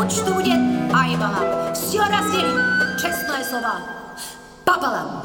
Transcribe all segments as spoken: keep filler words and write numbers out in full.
хочет будет, ай балам, все разделим, честное слово, пополам.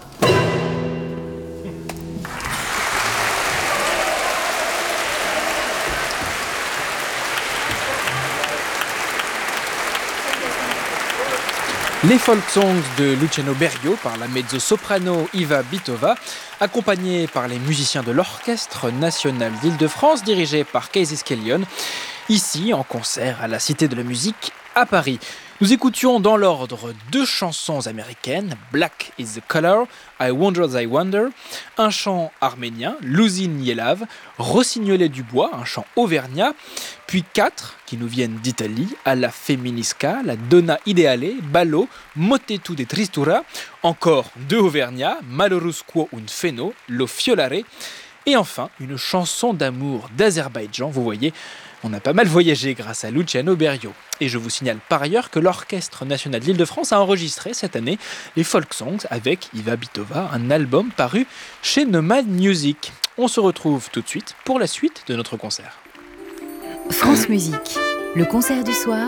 Les folk songs de Luciano Berio par la mezzo-soprano Iva Bitova, accompagnés par les musiciens de l'Orchestre national d'Île-de-France dirigé par Casey Skellion, ici en concert à la Cité de la Musique à Paris. Nous écoutions dans l'ordre deux chansons américaines, Black is the Color, I Wonder as I Wonder, un chant arménien, Luzin Yelav, Rossignolet du Bois, un chant auvergnat, puis quatre qui nous viennent d'Italie, Alla Femminisca, la Donna Ideale, Ballo, Motetu de Tristura, encore deux auvergnats, Malorusquo un Feno, Lo Fiolare, et enfin une chanson d'amour d'Azerbaïdjan, vous voyez, on a pas mal voyagé grâce à Luciano Berio. Et je vous signale par ailleurs que l'Orchestre national d'Île-de-France a enregistré cette année les folk songs avec Iva Bitova, un album paru chez Nomad Music. On se retrouve tout de suite pour la suite de notre concert. France Musique, le concert du soir.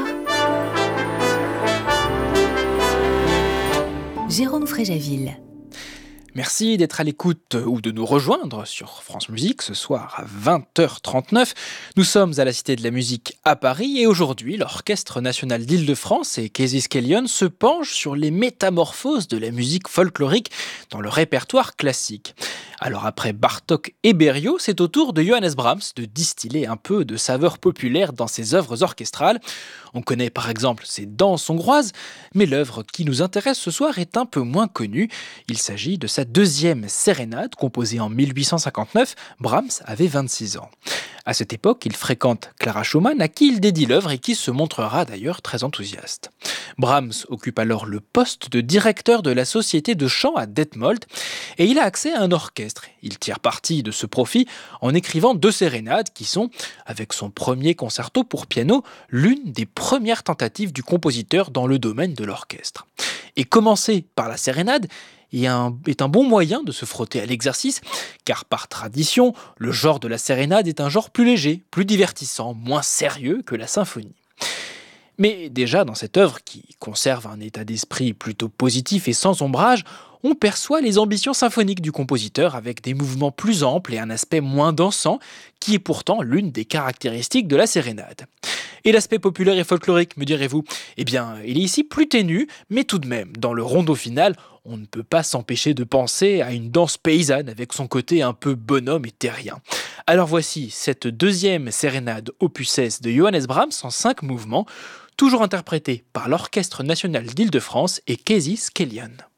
Jérôme Fréjaville. Merci d'être à l'écoute ou de nous rejoindre sur France Musique ce soir à vingt heures trente-neuf. Nous sommes à la Cité de la Musique à Paris et aujourd'hui, l'Orchestre national d'Île-de-France et Casey Skellion se penchent sur les métamorphoses de la musique folklorique dans le répertoire classique. Alors après Bartók et Berio, c'est au tour de Johannes Brahms de distiller un peu de saveur populaire dans ses œuvres orchestrales. On connaît par exemple ses danses hongroises, mais l'œuvre qui nous intéresse ce soir est un peu moins connue. Il s'agit de sa deuxième sérénade, composée en mille huit cent cinquante-neuf. Brahms avait vingt-six ans. À cette époque, il fréquente Clara Schumann, à qui il dédie l'œuvre et qui se montrera d'ailleurs très enthousiaste. Brahms occupe alors le poste de directeur de la société de chant à Detmold et il a accès à un orchestre. Il tire parti de ce profit en écrivant deux sérénades qui sont, avec son premier concerto pour piano, l'une des premières tentatives du compositeur dans le domaine de l'orchestre. Et commencer par la sérénade est un, est un bon moyen de se frotter à l'exercice, car par tradition, le genre de la sérénade est un genre plus léger, plus divertissant, moins sérieux que la symphonie. Mais déjà dans cette œuvre, qui conserve un état d'esprit plutôt positif et sans ombrage, on perçoit les ambitions symphoniques du compositeur avec des mouvements plus amples et un aspect moins dansant, qui est pourtant l'une des caractéristiques de la sérénade. Et l'aspect populaire et folklorique, me direz-vous ? Eh bien, il est ici plus ténu, mais tout de même, dans le rondo final, on ne peut pas s'empêcher de penser à une danse paysanne avec son côté un peu bonhomme et terrien. Alors voici cette deuxième sérénade opus seize de Johannes Brahms en cinq mouvements, toujours interprétée par l'Orchestre national d'Île-de-France et Casey Skellion.